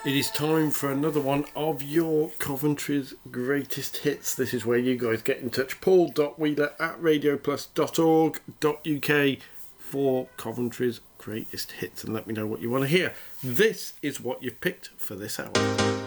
It is time for another one of your Coventry's greatest hits. This is where you guys get in touch. paul.wheeler@radioplus.org.uk for Coventry's greatest hits and let me know what you want to hear. This is what you've picked for this hour.